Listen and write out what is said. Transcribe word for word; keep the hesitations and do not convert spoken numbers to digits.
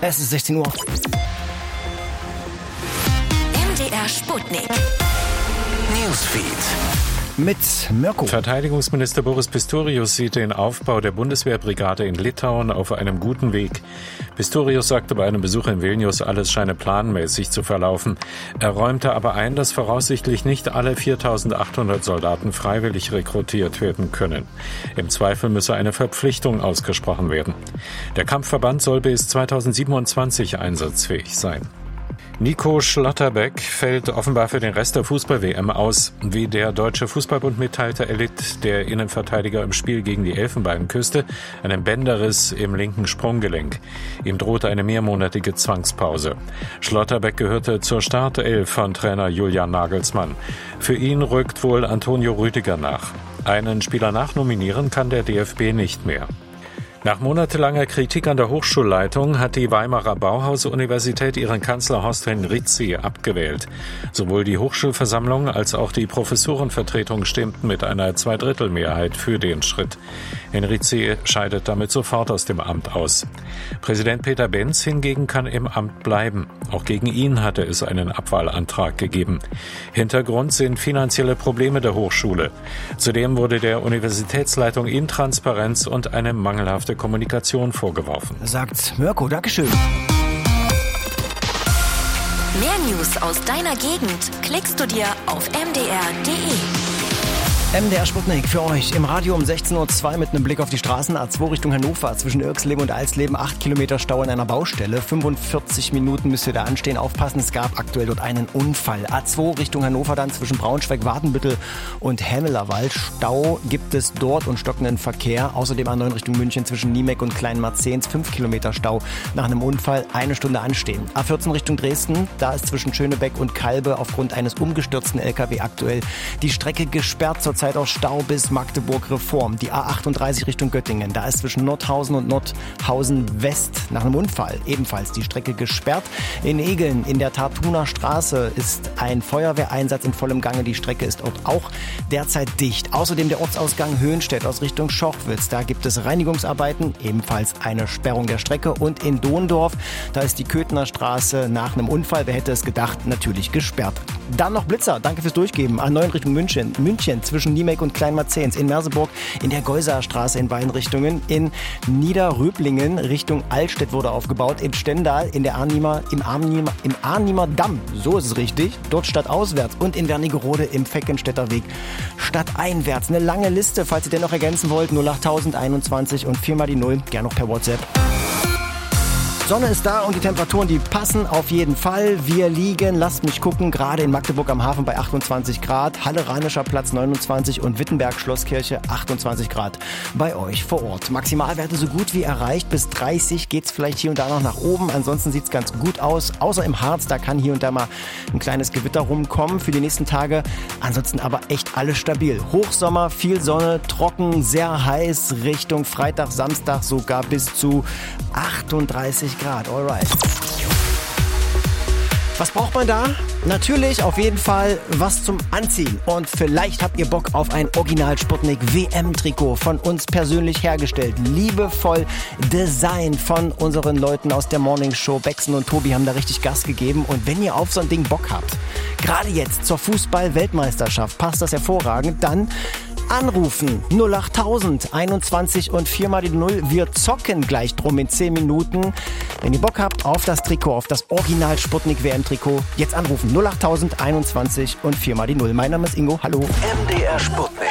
Es ist sechzehn Uhr. M D R Sputnik. Newsfeed. Mit Mirko. Verteidigungsminister Boris Pistorius sieht den Aufbau der Bundeswehrbrigade in Litauen auf einem guten Weg. Pistorius sagte bei einem Besuch in Vilnius, alles scheine planmäßig zu verlaufen. Er räumte aber ein, dass voraussichtlich nicht alle viertausendachthundert Soldaten freiwillig rekrutiert werden können. Im Zweifel müsse eine Verpflichtung ausgesprochen werden. Der Kampfverband soll bis zweitausendsiebenundzwanzig einsatzfähig sein. Nico Schlotterbeck fällt offenbar für den Rest der Fußball-W M aus. Wie der Deutsche Fußballbund mitteilte, erlitt der Innenverteidiger im Spiel gegen die Elfenbeinküste einen Bänderriss im linken Sprunggelenk. Ihm drohte eine mehrmonatige Zwangspause. Schlotterbeck gehörte zur Startelf von Trainer Julian Nagelsmann. Für ihn rückt wohl Antonio Rüdiger nach. Einen Spieler nachnominieren kann der D F B nicht mehr. Nach monatelanger Kritik an der Hochschulleitung hat die Weimarer Bauhaus-Universität ihren Kanzler Horst Henrizi abgewählt. Sowohl die Hochschulversammlung als auch die Professorenvertretung stimmten mit einer Zweidrittelmehrheit für den Schritt. Henrizi scheidet damit sofort aus dem Amt aus. Präsident Peter Benz hingegen kann im Amt bleiben. Auch gegen ihn hatte es einen Abwahlantrag gegeben. Hintergrund sind finanzielle Probleme der Hochschule. Zudem wurde der Universitätsleitung Intransparenz und eine mangelhafte Kommunikation vorgeworfen. Sagt Mirko, Dankeschön. Mehr News aus deiner Gegend klickst du dir auf m d r punkt d e. M D R Sputnik für euch im Radio um sechzehn Uhr zwei mit einem Blick auf die Straßen. A zwei Richtung Hannover zwischen Irxleben und Alsleben. acht Kilometer Stau an einer Baustelle. fünfundvierzig Minuten müsst ihr da anstehen. Aufpassen, es gab aktuell dort einen Unfall. A zwei Richtung Hannover dann zwischen Braunschweig, Wadenbüttel und Hämelerwald. Stau gibt es dort und stockenden Verkehr. Außerdem A neun Richtung München zwischen Niemeck und Kleinmarzens. fünf Kilometer Stau nach einem Unfall. Eine Stunde anstehen. A vierzehn Richtung Dresden. Da ist zwischen Schönebeck und Kalbe aufgrund eines umgestürzten L K W aktuell die Strecke gesperrt. Zurzeit aus Stau bis Magdeburg-Reform. Die A achtunddreißig Richtung Göttingen. Da ist zwischen Nordhausen und Nordhausen West nach einem Unfall ebenfalls die Strecke gesperrt. In Egeln in der Tartuner Straße ist ein Feuerwehreinsatz in vollem Gange. Die Strecke ist dort auch derzeit dicht. Außerdem der Ortsausgang Höhenstedt aus Richtung Schochwitz. Da gibt es Reinigungsarbeiten, ebenfalls eine Sperrung der Strecke. Und in Dohndorf, da ist die Köthener Straße nach einem Unfall, wer hätte es gedacht, natürlich gesperrt. Dann noch Blitzer, danke fürs Durchgeben. A neun Richtung München. München zwischen Niemeck und Kleinmarzens. In Merseburg in der Geusaerstraße in beiden Richtungen. In Niederröblingen Richtung Altstedt wurde aufgebaut. In Stendal in der Arnimer, im Arnimer, im Arnimer Damm, so ist es richtig, dort stadtauswärts. Und in Wernigerode im Feckenstädter Weg stadteinwärts. Eine lange Liste, falls ihr den noch ergänzen wollt. null acht einundzwanzig und viermal die null. Gerne noch per WhatsApp. Sonne ist da und die Temperaturen, die passen auf jeden Fall. Wir liegen, lasst mich gucken, gerade in Magdeburg am Hafen bei achtundzwanzig Grad, Halle-Rheinischer Platz neunundzwanzig und Wittenberg-Schlosskirche achtundzwanzig Grad bei euch vor Ort. Maximalwerte so gut wie erreicht, bis dreißig geht's vielleicht hier und da noch nach oben. Ansonsten sieht's ganz gut aus, außer im Harz, da kann hier und da mal ein kleines Gewitter rumkommen für die nächsten Tage. Ansonsten aber echt alles stabil. Hochsommer, viel Sonne, trocken, sehr heiß, Richtung Freitag, Samstag sogar bis zu achtunddreißig Grad, alright. Was braucht man da? Natürlich auf jeden Fall was zum Anziehen. Und vielleicht habt ihr Bock auf ein Original Sputnik W M-Trikot von uns persönlich hergestellt. Liebevoll Design von unseren Leuten aus der Morning Show. Bexen und Tobi haben da richtig Gas gegeben. Und wenn ihr auf so ein Ding Bock habt, gerade jetzt zur Fußball-Weltmeisterschaft, passt das hervorragend, dann anrufen null acht einundzwanzig und viermal die null. Wir zocken gleich drum in zehn Minuten. Wenn ihr Bock habt auf das Trikot, auf das Original Sputnik W M-Trikot, jetzt anrufen null acht einundzwanzig und viermal die null. Mein Name ist Ingo, hallo. M D R Sputnik.